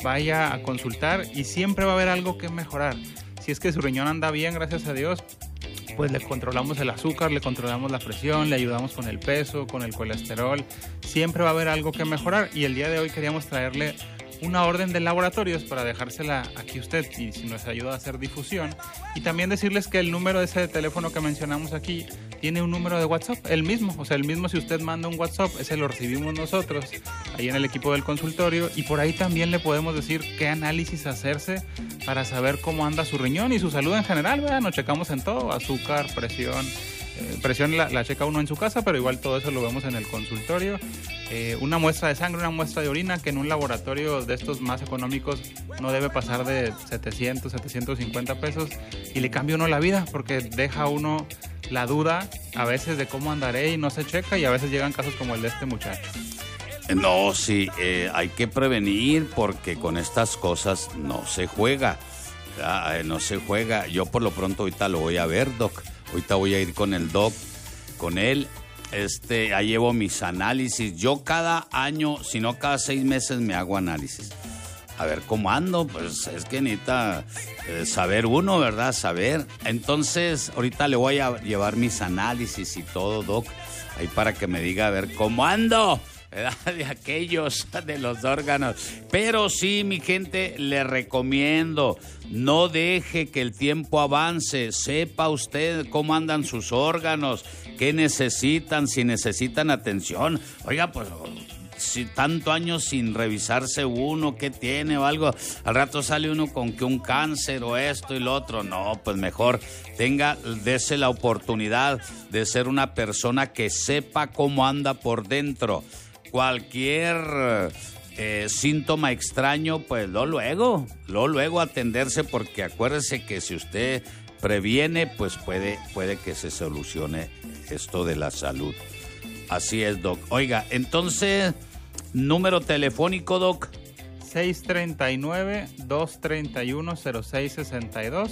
vaya a consultar y siempre va a haber algo que mejorar. Si es que su riñón anda bien, gracias a Dios, pues le controlamos el azúcar, le controlamos la presión, le ayudamos con el peso, con el colesterol. Siempre va a haber algo que mejorar y el día de hoy queríamos traerle una orden de laboratorios para dejársela aquí usted y si nos ayuda a hacer difusión. Y también decirles que el número de ese teléfono que mencionamos aquí tiene un número de WhatsApp, el mismo. O sea, el mismo si usted manda un WhatsApp, ese lo recibimos nosotros ahí en el equipo del consultorio. Y por ahí también le podemos decir qué análisis hacerse para saber cómo anda su riñón y su salud en general, ¿verdad? Nos checamos en todo, azúcar, presión. Presión la checa uno en su casa, pero igual todo eso lo vemos en el consultorio. Una muestra de sangre, una muestra de orina, que en un laboratorio de estos más económicos no debe pasar de 700, 750 pesos y le cambia uno la vida porque deja uno la duda a veces de cómo andaré y no se checa y a veces llegan casos como el de este muchacho. No, sí, hay que prevenir porque con estas cosas no se juega. No se juega. Yo por lo pronto ahorita lo voy a ver, Doc. Ahorita voy a ir con el Doc, con él. Ahí llevo mis análisis. Yo cada año, si no cada 6 meses me hago análisis. A ver cómo ando, pues es que necesita saber uno, ¿verdad? Saber. Entonces, ahorita le voy a llevar mis análisis y todo, Doc, ahí para que me diga a ver cómo ando, ¿verdad? De aquellos, de los órganos. Pero sí, mi gente, le recomiendo, no deje que el tiempo avance. Sepa usted cómo andan sus órganos, qué necesitan, si necesitan atención. Oiga, pues, si tanto años sin revisarse uno, qué tiene o algo, al rato sale uno con que un cáncer o esto y lo otro. No, pues mejor dese la oportunidad de ser una persona que sepa cómo anda por dentro. Cualquier síntoma extraño, pues luego atenderse, porque acuérdese que si usted previene, pues puede que se solucione esto de la salud. Así es, Doc. Oiga, entonces, número telefónico, Doc. 639-231-0662.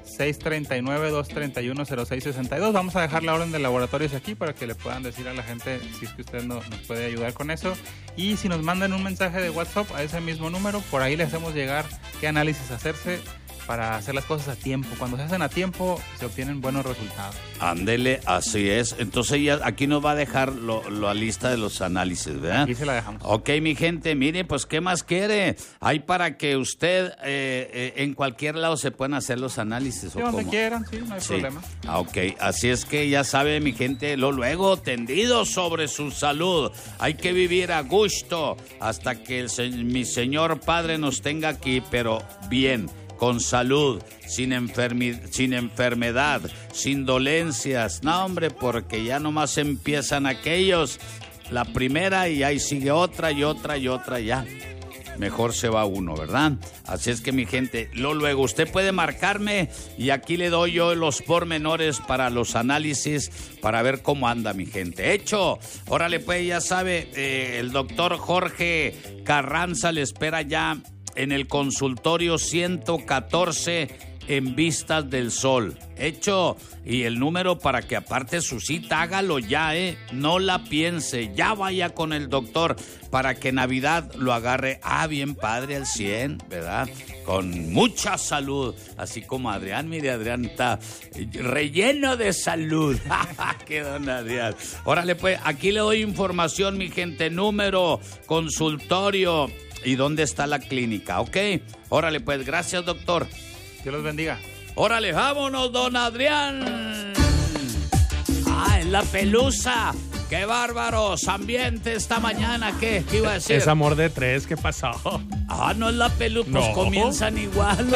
639-231-0662. Vamos a dejar la orden de laboratorios aquí para que le puedan decir a la gente si es que usted nos puede ayudar con eso. Y si nos mandan un mensaje de WhatsApp a ese mismo número, por ahí le hacemos llegar qué análisis hacerse para hacer las cosas a tiempo. Cuando se hacen a tiempo, se obtienen buenos resultados. Ándele, así es. Entonces ya aquí nos va a dejar la lista de los análisis, ¿verdad? Aquí se la dejamos. Ok, mi gente, mire, pues, ¿qué más quiere? Hay para que usted en cualquier lado se puedan hacer los análisis. Sí, donde quieran, sí, no hay problema. Ok, así es que ya sabe, mi gente, luego tendido sobre su salud. Hay que vivir a gusto hasta que mi Señor Padre nos tenga aquí, pero bien, con salud, sin enfermedad, sin dolencias. No, hombre, porque ya nomás empiezan aquellos, la primera y ahí sigue otra y otra y otra, ya. Mejor se va uno, ¿verdad? Así es que, mi gente, luego usted puede marcarme y aquí le doy yo los pormenores para los análisis para ver cómo anda, mi gente. Hecho, órale, pues, ya sabe, el doctor Jorge Carranza le espera ya en el consultorio 114 en Vistas del Sol. Hecho, y el número para que aparte su cita, hágalo ya, no la piense, ya vaya con el doctor para que Navidad lo agarre, bien padre, al 100, ¿verdad? Con mucha salud, así como Adrián. Mire, Adrián está relleno de salud. ¡Qué don Adrián! Órale, pues, aquí le doy información, mi gente, número, consultorio y dónde está la clínica, ¿ok? Órale, pues, gracias, doctor. Dios los bendiga. Órale, vámonos, don Adrián. En la pelusa. ¡Qué bárbaros! Ambiente esta mañana, ¿qué iba a decir? Es amor de tres, ¿qué pasó? No es la pelusa, pues no. Comienzan igual.